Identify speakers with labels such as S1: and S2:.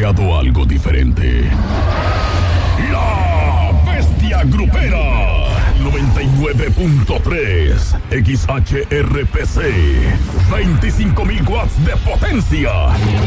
S1: llegado algo diferente. La Bestia Grupera 99.3 XHRPC, 25.000 watts de potencia.